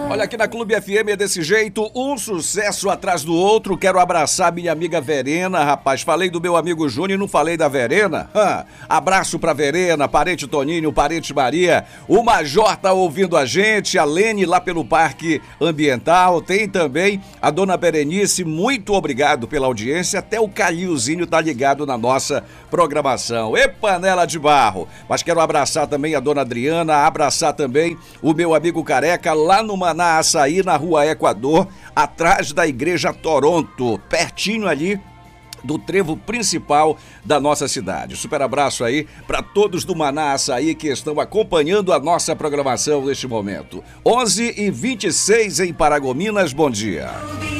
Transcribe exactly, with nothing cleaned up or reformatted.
Olha, aqui na Clube F M é desse jeito, um sucesso atrás do outro. Quero abraçar minha amiga Verena, rapaz. Falei do meu amigo Júnior e não falei da Verena. Hã? Abraço pra Verena, parente Toninho, parente Maria. O Major tá ouvindo a gente, a Lene lá pelo Parque Ambiental. Tem também a dona Berenice, muito obrigado pela audiência. Até o Calilzinho tá ligado na nossa programação. E panela de barro. Mas quero abraçar também a dona Adriana, abraçar também o meu amigo Careca lá no Maná Açaí, na rua Equador, atrás da Igreja Toronto, pertinho ali do trevo principal da nossa cidade. Super abraço aí para todos do Maná Açaí que estão acompanhando a nossa programação neste momento. onze e vinte e seis em Paragominas, bom dia.